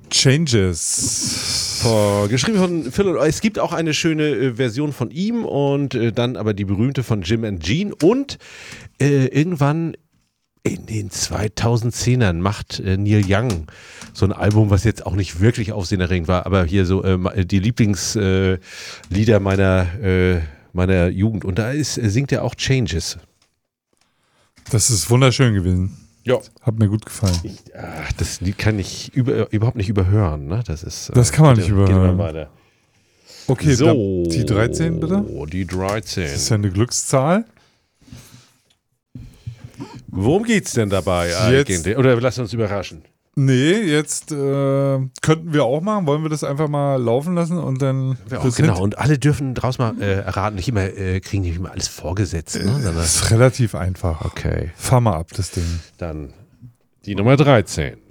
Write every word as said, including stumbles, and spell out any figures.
Changes. Vor, geschrieben von Phil. Es gibt auch eine schöne äh, Version von ihm und äh, dann aber die berühmte von Jim and Gene. Und äh, irgendwann in den zweitausendzehnern macht äh, Neil Young so ein Album, was jetzt auch nicht wirklich aufsehenerregend war, aber hier so äh, die Lieblingslieder äh, meiner, äh, meiner Jugend. Und da ist, äh, singt er auch Changes. Das ist wunderschön gewesen. Ja. Hat mir gut gefallen. Ich, ach, das Lied kann ich über, überhaupt nicht überhören. Ne? Das, ist, das kann man äh, nicht überhören. Weiter. Okay, so, dann die dreizehn bitte. Die dreizehn. Das ist ja eine Glückszahl. Worum geht's denn dabei eigentlich? Oder lass uns überraschen. Nee, jetzt äh, könnten wir auch machen. Wollen wir das einfach mal laufen lassen und dann. Auch, genau, und alle dürfen draus mal äh, erraten. Nicht immer, äh, kriegen nicht immer alles vorgesetzt. Ne? Das ist relativ einfach. Okay. Fahr mal ab, das Ding. Dann die Nummer dreizehn.